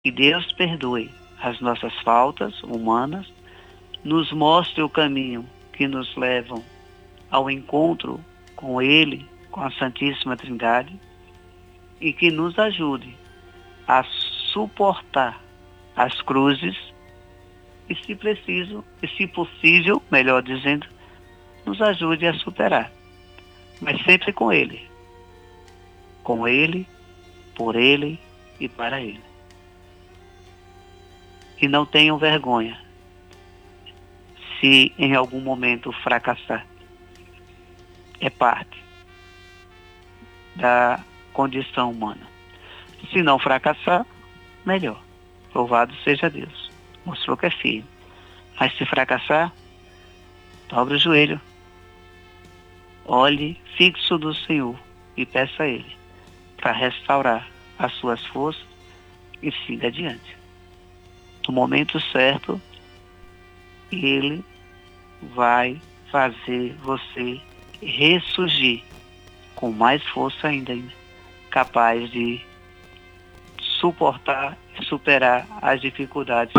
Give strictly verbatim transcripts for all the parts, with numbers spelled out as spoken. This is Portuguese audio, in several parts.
Que Deus perdoe as nossas faltas humanas, nos mostre o caminho que nos levam ao encontro com Ele, com a Santíssima Trindade, e que nos ajude a suportar as cruzes e, se preciso, e se possível, melhor dizendo, nos ajude a superar, mas sempre com Ele, com Ele, por Ele e para Ele. E não tenham vergonha se em algum momento fracassar. É parte da condição humana. Se não fracassar, melhor. Louvado seja Deus. Mostrou que é firme. Mas se fracassar, dobre o joelho. Olhe fixo do Senhor e peça a Ele para restaurar as suas forças e siga adiante. No momento certo, Ele vai fazer você ressurgir com mais força ainda, capaz de suportar e superar as dificuldades.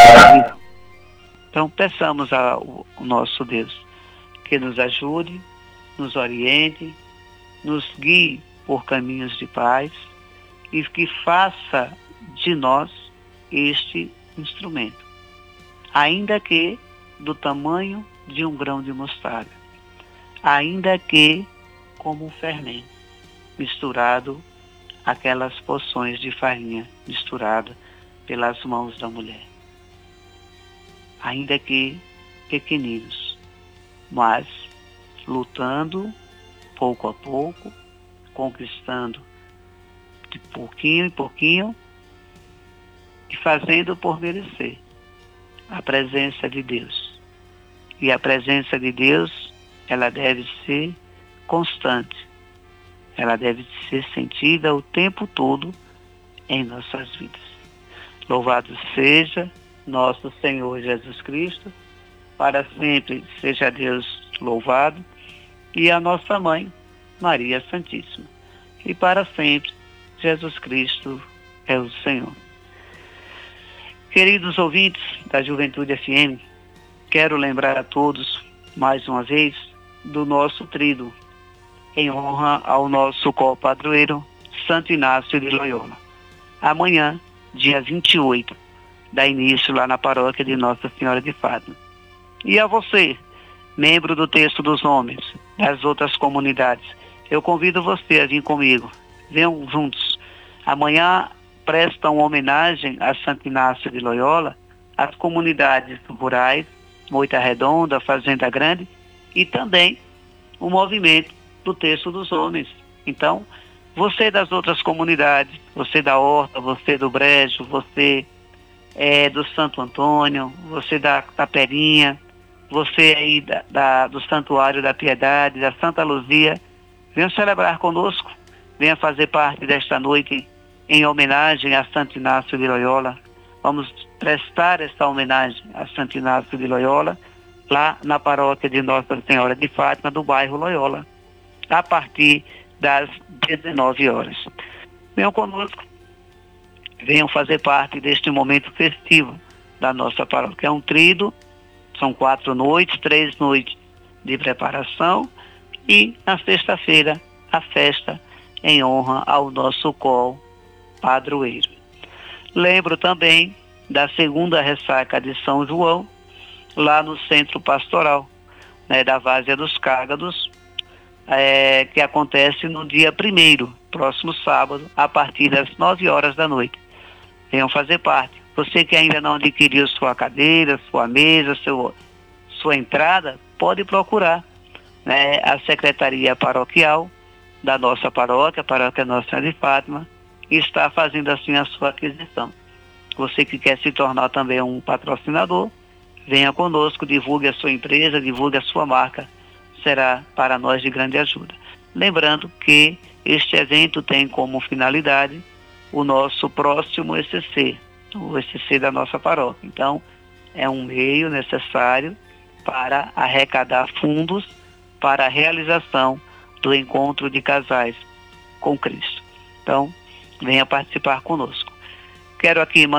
Então peçamos ao nosso Deus que nos ajude, nos oriente, nos guie por caminhos de paz e que faça de nós este instrumento, ainda que do tamanho de um grão de mostarda, ainda que como um fermento misturado aquelas porções de farinha misturada pelas mãos da mulher, ainda que pequeninos, mas lutando pouco a pouco, conquistando de pouquinho em pouquinho e fazendo por merecer a presença de Deus. E a presença de Deus, ela deve ser constante. Ela deve ser sentida o tempo todo em nossas vidas. Louvado seja nosso Senhor Jesus Cristo, para sempre seja Deus louvado, e a nossa Mãe, Maria Santíssima. E para sempre, Jesus Cristo é o Senhor. Queridos ouvintes da Juventude F M, quero lembrar a todos, mais uma vez, do nosso tríduo, em honra ao nosso co-padroeiro, Santo Inácio de Loyola. Amanhã, dia vinte e oito, dá início lá na paróquia de Nossa Senhora de Fátima. E a você, membro do Texto dos Homens, das outras comunidades, eu convido você a vir comigo. Venham juntos. Amanhã prestam homenagem a Santo Inácio de Loyola as comunidades rurais, Moita Redonda, Fazenda Grande, e também o movimento do Texto dos Homens. Então, você das outras comunidades, você da Horta, você do Brejo, você é, do Santo Antônio, você da Taperinha, você aí da, da, do Santuário da Piedade, da Santa Luzia, venha celebrar conosco, venha fazer parte desta noite em homenagem a Santo Inácio de Loyola. Vamos prestar esta homenagem a Santo Inácio de Loyola lá na paróquia de Nossa Senhora de Fátima, do bairro Loyola, a partir das dezenove horas. Venham conosco, venham fazer parte deste momento festivo da nossa paróquia. É um tríduo, são quatro noites, três noites de preparação e na sexta-feira a festa em honra ao nosso co-padroeiro. Lembro também da segunda ressaca de São João, lá no Centro Pastoral, né, da Várzea dos Cágados, é, que acontece no dia primeiro, próximo sábado, a partir das nove horas da noite. Venham fazer parte. Você que ainda não adquiriu sua cadeira, sua mesa, seu, sua entrada, pode procurar, né, a Secretaria Paroquial da nossa paróquia, Paróquia Nossa Senhora de Fátima, e está fazendo assim a sua aquisição. Você que quer se tornar também um patrocinador, venha conosco, divulgue a sua empresa, divulgue a sua marca, será para nós de grande ajuda. Lembrando que este evento tem como finalidade o nosso próximo E C C, o E C C da nossa paróquia. Então, é um meio necessário para arrecadar fundos para a realização do encontro de casais com Cristo. Então, venha participar conosco. Quero aqui